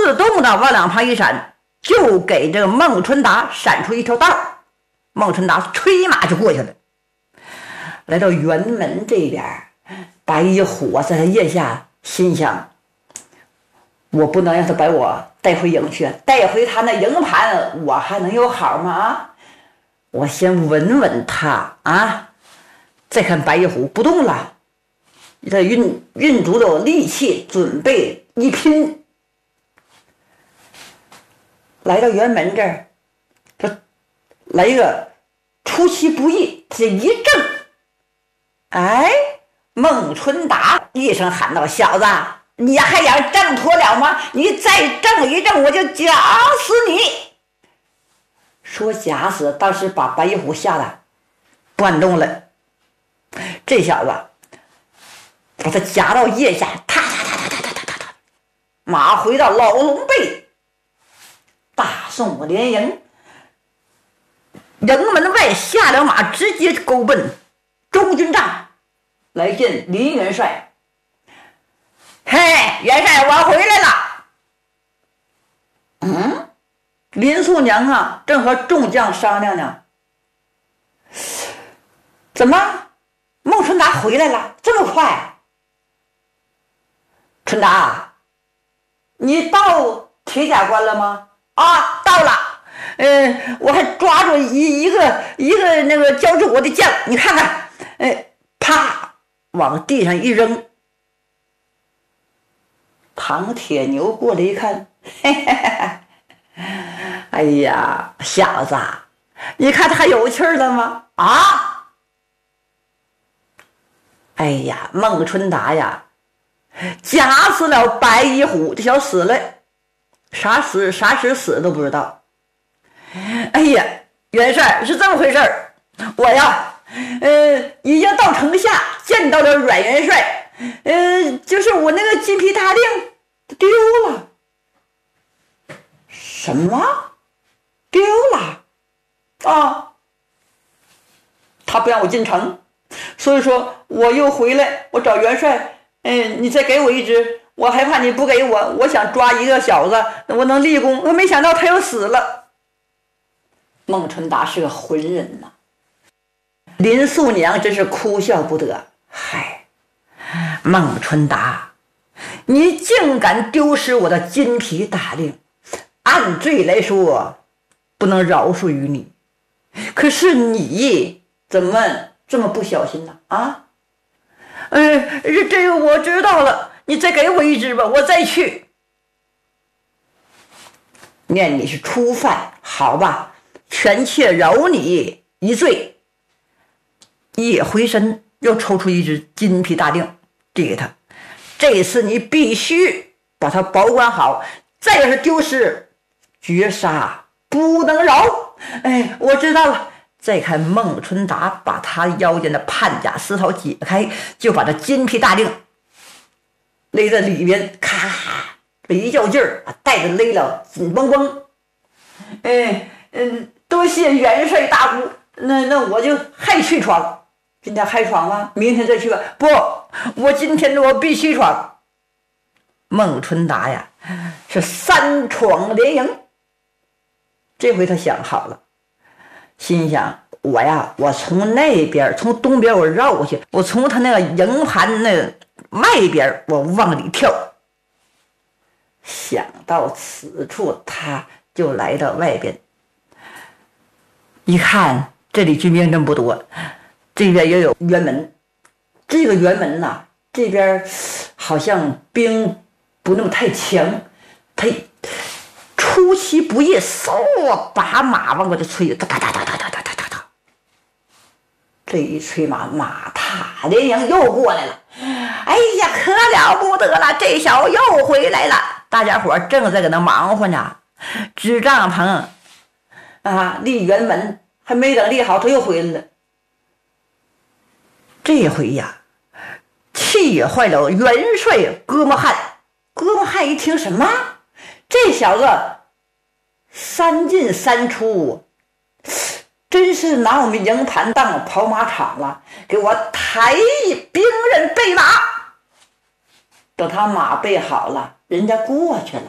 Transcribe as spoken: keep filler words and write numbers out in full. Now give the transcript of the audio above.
自动的往两旁一闪，就给这个孟春达闪出一条道。孟春达催马就过去了，来到辕门这边，白一虎在他腋下心想，我不能让他把我带回营去，带回他那营盘我还能有好吗？啊，我先稳稳他啊！再看白一虎不动了，他运运足了力气，准备一拼。来到辕门这儿，他来一个出其不意，他一正，哎，孟春达一声喊道：“小子，你还想挣脱了吗？你再挣一挣，我就夹死你！”说夹死，当时把白一虎吓得不敢动了。这小子把他夹到腋下，踏踏踏踏踏踏踏踏，马回到老龙背，大宋连营。营门外下了马，直接勾奔中军帐来见林元帅。嘿，元帅，我回来了。嗯，林素娘啊，正和众将商量呢。怎么，孟春达回来了？这么快？春达，你到铁甲关了吗？啊，到了。嗯，我还抓住一一个一个那个教治我的将，你看看，哎，啪，往地上一扔。唐铁牛过来一看，嘿嘿嘿，哎呀，小子，你看他还有气儿了吗？啊！哎呀，孟春达呀，夹死了白一虎，这小死了，啥死啥时死都不知道。哎呀，元帅是这么回事儿，我呀，呃，已经到城下见到了阮元帅，呃，就是我那个金皮大令丢了。什么？丢了？啊！他不让我进城，所以说我又回来，我找元帅，嗯、呃，你再给我一只，我害怕你不给我，我想抓一个小子，我能立功，可没想到他又死了。孟春达是个浑人呐、啊，林素娘真是哭笑不得。嗨，孟春达，你竟敢丢失我的金皮大令，按罪来说不能饶恕于你，可是你怎么这么不小心呢？啊，嗯，这个我知道了，你再给我一只吧，我再去。念你是初犯，好吧，权妾饶你一罪。一回身又抽出一只金皮大令递给他，这次你必须把它保管好，再要是丢失，绝杀，不能饶。哎，我知道了。再看孟春达把他腰间的判甲丝绦解开，就把这金皮大令勒在里边，咔这一较劲儿，带着勒了紧绷绷。哎嗯，多谢元帅大姑，那那我就还去闯。今天还闯吗？明天再去吧。不，我今天我必须闯。孟春达呀，是三闯连营。这回他想好了，心想我呀，我从那边，从东边我绕过去，我从他那个营盘那个外边我往里跳。想到此处，他就来到外边，一看这里军兵真不多，这边也有辕门，这个辕门呐、啊，这边好像兵不那么太强，他出其不意，嗖把马往过去催，哒哒哒哒哒哒哒哒哒，这一催马，马踏连营又过来了。哎呀，可了不得了，这小子又回来了。大家伙正在搁那忙活呢，支帐篷啊，立辕门，还没等立好，他又回来了。这回呀，气坏了元帅哥莫汉。哥莫汉一听什么？这小子三进三出，真是拿我们营盘当跑马场了，给我抬兵刃备马。等他马备好了，人家过去了。